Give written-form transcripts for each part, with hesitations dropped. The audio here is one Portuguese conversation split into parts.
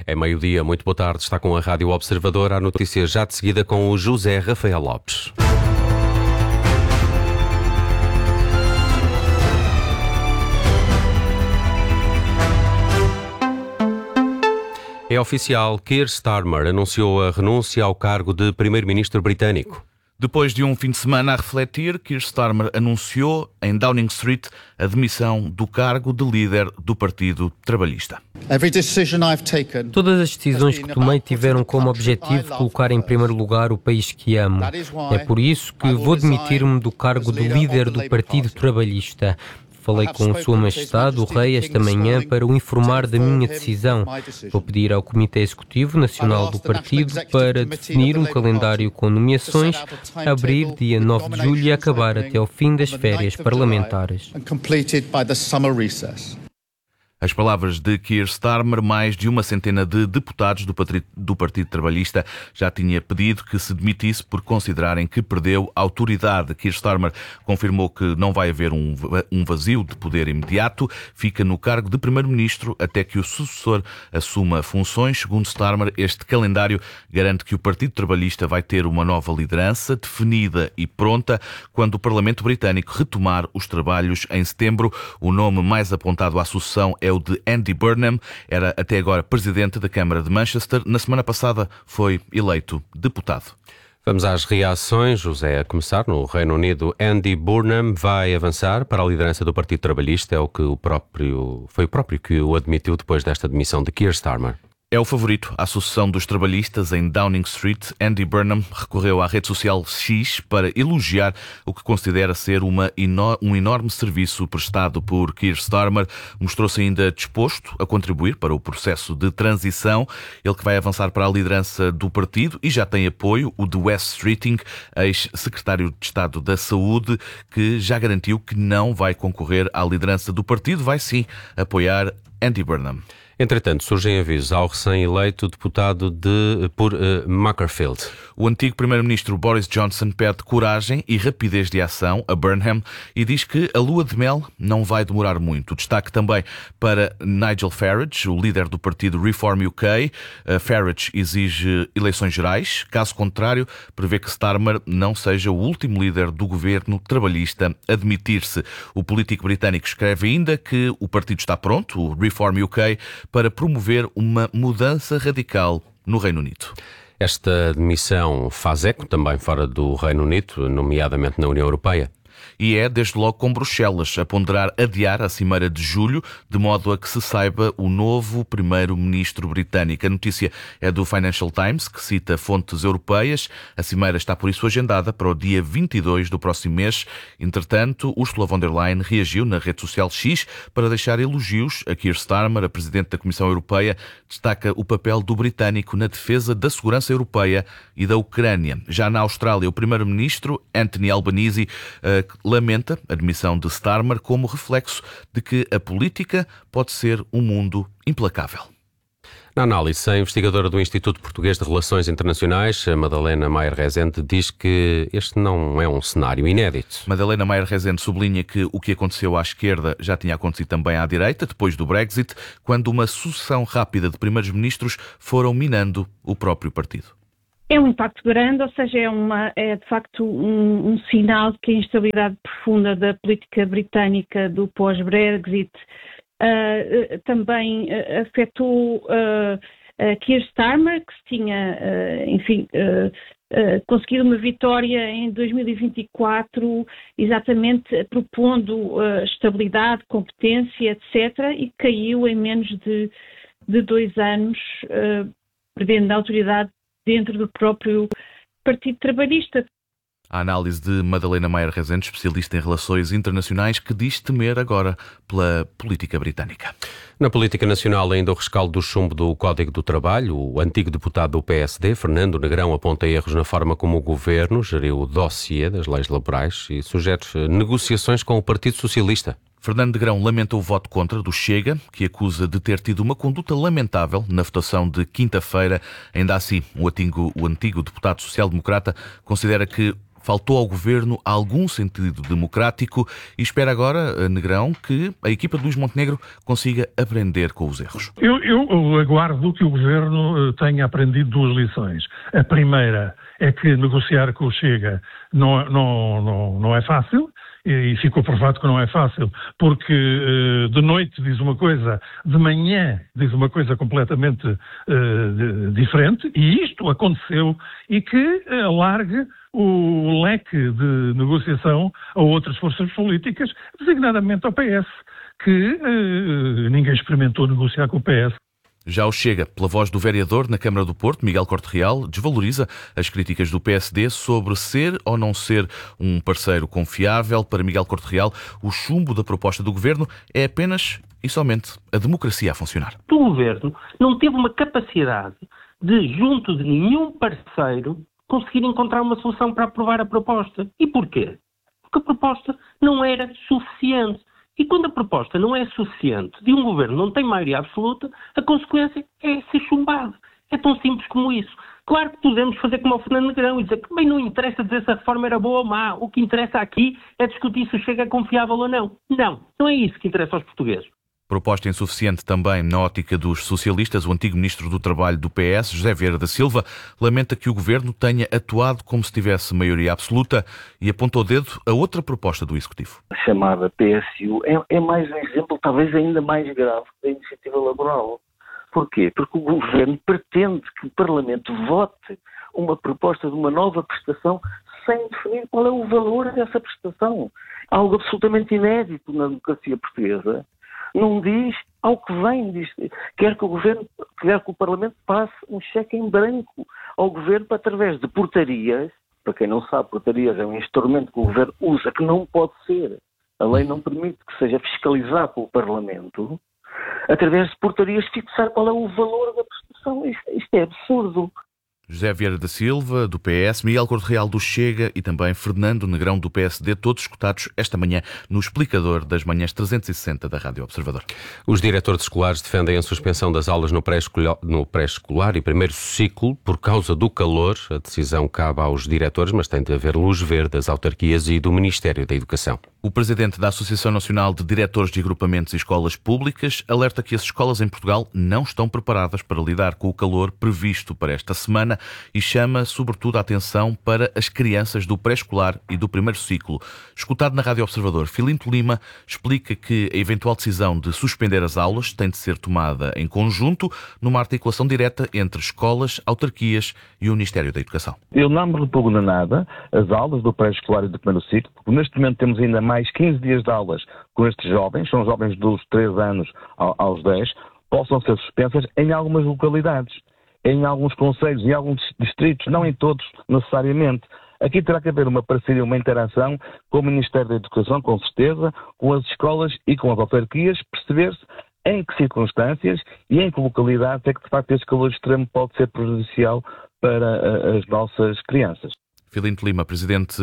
É meio-dia, muito boa tarde, está com a Rádio Observador. A notícia já de seguida com o José Rafael Lopes. É oficial, Keir Starmer anunciou a renúncia ao cargo de primeiro-ministro britânico. Depois de um fim de semana a refletir, Keir Starmer anunciou em Downing Street a demissão do cargo de líder do Partido Trabalhista. Todas as decisões que tomei tiveram como objetivo colocar em primeiro lugar o país que amo. É por isso que vou demitir-me do cargo de líder do Partido Trabalhista. Falei com Sua Majestade, o Rei, esta manhã para o informar da minha decisão. Vou pedir ao Comitê Executivo Nacional do Partido para definir um calendário com nomeações, abrir dia 9 de julho e acabar até ao fim das férias parlamentares. As palavras de Keir Starmer, mais de uma centena de deputados do Partido Trabalhista já tinha pedido que se demitisse por considerarem que perdeu autoridade. Keir Starmer confirmou que não vai haver um vazio de poder imediato, fica no cargo de primeiro-ministro até que o sucessor assuma funções. Segundo Starmer, este calendário garante que o Partido Trabalhista vai ter uma nova liderança definida e pronta quando o Parlamento Britânico retomar os trabalhos em setembro. O nome mais apontado à sucessão é o de Andy Burnham, era até agora presidente da Câmara de Manchester. Na semana passada foi eleito deputado. Vamos às reações, José. A começar no Reino Unido, Andy Burnham vai avançar para a liderança do Partido Trabalhista, foi o próprio que o admitiu depois desta demissão de Keir Starmer. É o favorito à sucessão dos trabalhistas em Downing Street. Andy Burnham recorreu à rede social X para elogiar o que considera ser um enorme serviço prestado por Keir Starmer. Mostrou-se ainda disposto a contribuir para o processo de transição. Ele que vai avançar para a liderança do partido e já tem apoio, o de Wes Streeting, ex-secretário de Estado da Saúde, que já garantiu que não vai concorrer à liderança do partido. Vai sim apoiar Andy Burnham. Entretanto, surgem avisos ao recém-eleito deputado por Macclesfield. O antigo primeiro-ministro Boris Johnson pede coragem e rapidez de ação a Burnham e diz que a lua de mel não vai demorar muito. Destaque também para Nigel Farage, o líder do partido Reform UK. Farage exige eleições gerais. Caso contrário, prevê que Starmer não seja o último líder do governo trabalhista a demitir-se. O político britânico escreve ainda que o partido está pronto, o Reform UK, para promover uma mudança radical no Reino Unido. Esta demissão faz eco também fora do Reino Unido, nomeadamente na União Europeia. E é, desde logo, com Bruxelas a ponderar adiar a cimeira de julho, de modo a que se saiba o novo primeiro-ministro britânico. A notícia é do Financial Times, que cita fontes europeias. A cimeira está, por isso, agendada para o dia 22 do próximo mês. Entretanto, Ursula von der Leyen reagiu na rede social X para deixar elogios a Keir Starmer. A presidente da Comissão Europeia destaca o papel do britânico na defesa da segurança europeia e da Ucrânia. Já na Austrália, o primeiro-ministro Anthony Albanese lamenta a demissão de Starmer como reflexo de que a política pode ser um mundo implacável. Na análise, a investigadora do Instituto Português de Relações Internacionais, Madalena Maier Rezende, diz que este não é um cenário inédito. Madalena Maier Rezende sublinha que o que aconteceu à esquerda já tinha acontecido também à direita, depois do Brexit, quando uma sucessão rápida de primeiros-ministros foram minando o próprio partido. É um impacto grande, ou seja, é de facto um sinal de que a instabilidade profunda da política britânica do pós-Brexit também afetou Keir Starmer, que se tinha, conseguido uma vitória em 2024, exatamente propondo estabilidade, competência, etc., e caiu em menos de 2 anos, perdendo a autoridade dentro do próprio Partido Trabalhista. A análise de Madalena Maier Rezende, especialista em relações internacionais, que diz temer agora pela política britânica. Na política nacional, ainda o rescaldo do chumbo do Código do Trabalho. O antigo deputado do PSD, Fernando Negrão, aponta erros na forma como o governo geriu o dossiê das leis laborais e sugere negociações com o Partido Socialista. Fernando Negrão lamenta o voto contra do Chega, que acusa de ter tido uma conduta lamentável na votação de quinta-feira. Ainda assim, o antigo deputado social-democrata considera que faltou ao Governo algum sentido democrático e espera agora, Negrão, que a equipa de Luís Montenegro consiga aprender com os erros. Eu aguardo que o Governo tenha aprendido 2 lições. A primeira é que negociar com o Chega não é fácil. E ficou provado que não é fácil, porque de noite diz uma coisa, de manhã diz uma coisa completamente diferente, e isto aconteceu, e que alargue o leque de negociação a outras forças políticas, designadamente ao PS, que ninguém experimentou negociar com o PS. Já o Chega, pela voz do vereador na Câmara do Porto, Miguel Corte Real, desvaloriza as críticas do PSD sobre ser ou não ser um parceiro confiável. Para Miguel Corte Real, o chumbo da proposta do Governo é apenas e somente a democracia a funcionar. O Governo não teve uma capacidade de, junto de nenhum parceiro, conseguir encontrar uma solução para aprovar a proposta. E porquê? Porque a proposta não era suficiente. E quando a proposta não é suficiente de um governo não tem maioria absoluta, a consequência é ser chumbado. É tão simples como isso. Claro que podemos fazer como o Fernando Negrão e dizer que bem não interessa dizer se a reforma era boa ou má. O que interessa aqui é discutir se o Chega é confiável ou não. Não é isso que interessa aos portugueses. Proposta insuficiente também na ótica dos socialistas. O antigo ministro do Trabalho do PS, José Vieira da Silva, lamenta que o Governo tenha atuado como se tivesse maioria absoluta e apontou o dedo a outra proposta do Executivo. A chamada PSU é mais um exemplo, talvez ainda mais grave, da iniciativa laboral. Porquê? Porque o Governo pretende que o Parlamento vote uma proposta de uma nova prestação sem definir qual é o valor dessa prestação. Algo absolutamente inédito na democracia portuguesa. Não diz ao que vem, quer que o Parlamento passe um cheque em branco ao Governo através de portarias. Para quem não sabe, portarias é um instrumento que o Governo usa, que não pode ser. A lei não permite que seja fiscalizado pelo Parlamento. Através de portarias fixar qual é o valor da prestação. Isto é absurdo. José Vieira da Silva, do PS, Miguel Corte Real, do Chega e também Fernando Negrão, do PSD, todos escutados esta manhã no explicador das manhãs 360 da Rádio Observador. Os diretores escolares defendem a suspensão das aulas no pré-escolar e primeiro ciclo por causa do calor. A decisão cabe aos diretores, mas tem de haver luz verde das autarquias e do Ministério da Educação. O presidente da Associação Nacional de Diretores de Agrupamentos e Escolas Públicas alerta que as escolas em Portugal não estão preparadas para lidar com o calor previsto para esta semana e chama, sobretudo, a atenção para as crianças do pré-escolar e do primeiro ciclo. Escutado na Rádio Observador, Filinto Lima explica que a eventual decisão de suspender as aulas tem de ser tomada em conjunto, numa articulação direta entre escolas, autarquias e o Ministério da Educação. Eu não me repugna nada as aulas do pré-escolar e do primeiro ciclo, porque neste momento temos ainda mais 15 dias de aulas com estes jovens, são jovens dos 3 anos aos 10, possam ser suspensas em algumas localidades, em alguns concelhos, em alguns distritos, não em todos necessariamente. Aqui terá que haver uma parceria, uma interação com o Ministério da Educação, com certeza, com as escolas e com as autarquias, perceber-se em que circunstâncias e em que localidades é que de facto este calor extremo pode ser prejudicial para as nossas crianças. Filinto Lima, presidente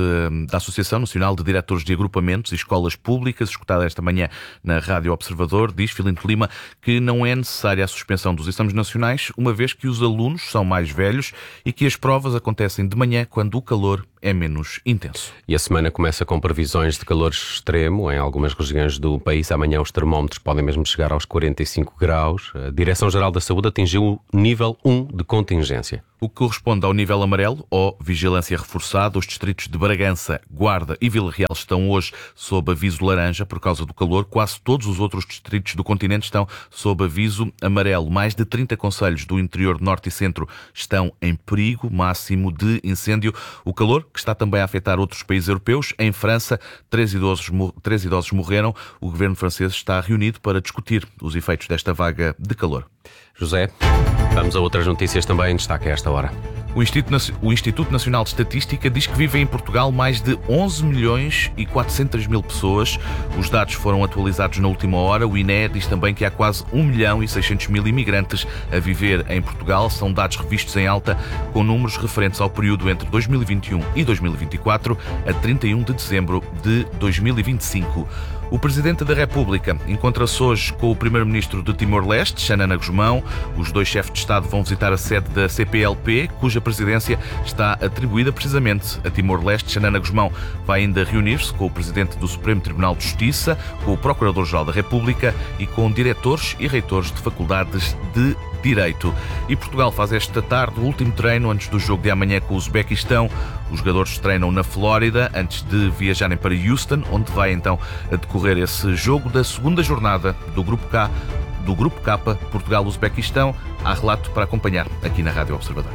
da Associação Nacional de Diretores de Agrupamentos e Escolas Públicas, escutada esta manhã na Rádio Observador, diz Filinto Lima que não é necessária a suspensão dos exames nacionais, uma vez que os alunos são mais velhos e que as provas acontecem de manhã, quando o calor é menos intenso. E a semana começa com previsões de calor extremo em algumas regiões do país. Amanhã os termómetros podem mesmo chegar aos 45 graus. A Direção-Geral da Saúde atingiu o nível 1 de contingência. O que corresponde ao nível amarelo, ou vigilância reforçada. Os distritos de Bragança, Guarda e Vila Real estão hoje sob aviso laranja por causa do calor. Quase todos os outros distritos do continente estão sob aviso amarelo. Mais de 30 concelhos do interior, norte e centro estão em perigo máximo de incêndio. O calor, que está também a afetar outros países europeus. Em França, 3 idosos morreram. O governo francês está reunido para discutir os efeitos desta vaga de calor. José, vamos a outras notícias também em destaque a esta hora. O Instituto Nacional de Estatística diz que vivem em Portugal mais de 11 milhões e 400 mil pessoas. Os dados foram atualizados na última hora. O INE diz também que há quase 1 milhão e 600 mil imigrantes a viver em Portugal. São dados revistos em alta com números referentes ao período entre 2021 e 2024 a 31 de dezembro de 2025. O Presidente da República encontra-se hoje com o Primeiro-Ministro de Timor-Leste, Xanana Gusmão. Os dois chefes de Estado vão visitar a sede da CPLP, cuja presidência está atribuída precisamente a Timor-Leste. Xanana Gusmão vai ainda reunir-se com o Presidente do Supremo Tribunal de Justiça, com o Procurador-Geral da República e com diretores e reitores de faculdades de Direito. E Portugal faz esta tarde o último treino antes do jogo de amanhã com o Uzbequistão. Os jogadores treinam na Flórida antes de viajarem para Houston, onde vai então a decorrer esse jogo da segunda jornada do Grupo K, Portugal-Uzbequistão. Há relato para acompanhar aqui na Rádio Observador.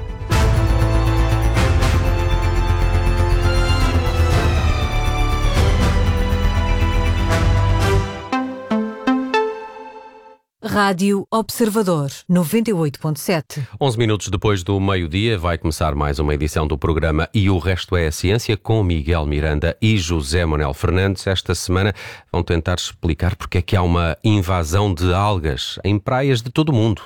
Rádio Observador 98.7. 11 minutos depois do meio-dia vai começar mais uma edição do programa E o Resto é a Ciência com Miguel Miranda e José Manuel Fernandes. Esta semana vão tentar explicar porque é que há uma invasão de algas em praias de todo o mundo.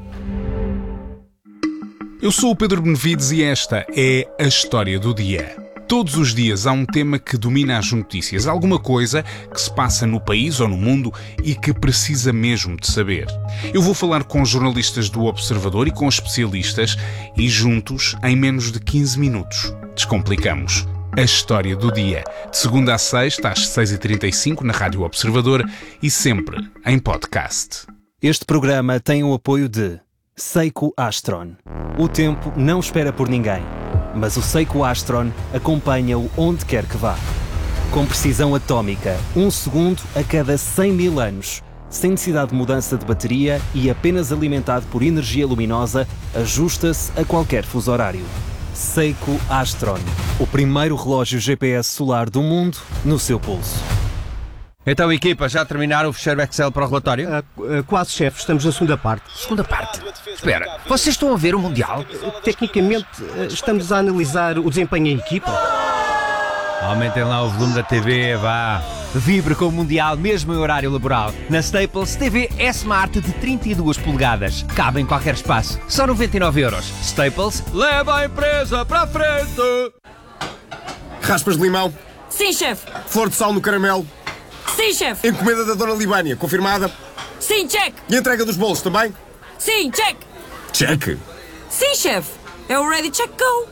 Eu sou o Pedro Benevides e esta é a história do dia. Todos os dias há um tema que domina as notícias, alguma coisa que se passa no país ou no mundo e que precisa mesmo de saber. Eu vou falar com jornalistas do Observador e com especialistas e juntos, em menos de 15 minutos, descomplicamos a história do dia. De segunda a sexta, às 6h35 na Rádio Observador e sempre em podcast. Este programa tem o apoio de Seiko Astron. O tempo não espera por ninguém, mas o Seiko Astron acompanha-o onde quer que vá. Com precisão atómica, 1 segundo a cada 100 mil anos, sem necessidade de mudança de bateria e apenas alimentado por energia luminosa, ajusta-se a qualquer fuso horário. Seiko Astron, o primeiro relógio GPS solar do mundo no seu pulso. Então, equipa, já terminaram o fecheiro Excel para o relatório? Quase, chefe. Estamos na segunda parte. Segunda parte? Espera, vocês estão a ver o Mundial? Tecnicamente, estamos a analisar o desempenho em equipa. Aumentem lá o volume da TV, vá. Vibre com o Mundial mesmo em horário laboral. Na Staples, TV S-Smart de 32 polegadas. Cabe em qualquer espaço. Só 99€. Staples, leva a empresa para a frente! Raspas de limão? Sim, chefe. Flor de sal no caramelo? Sim, chefe. Encomenda da Dona Libânia, confirmada? Sim, check. E a entrega dos bolos também? Sim, check. Check. Sim, chefe. É o Ready Check Go.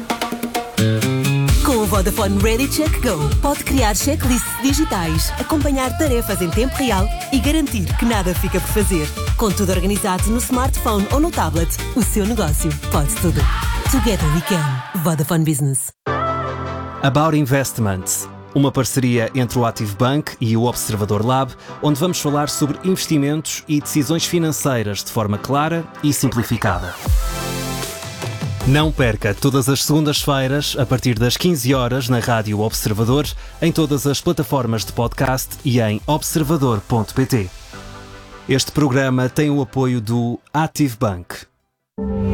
Com o Vodafone Ready Check Go, pode criar checklists digitais, acompanhar tarefas em tempo real e garantir que nada fica por fazer. Com tudo organizado no smartphone ou no tablet, o seu negócio pode tudo. Together we can. Vodafone Business. About Investments. Uma parceria entre o Active Bank e o Observador Lab, onde vamos falar sobre investimentos e decisões financeiras de forma clara e simplificada. Não perca todas as segundas-feiras, a partir das 15 horas, na Rádio Observador, em todas as plataformas de podcast e em observador.pt. Este programa tem o apoio do Active Bank.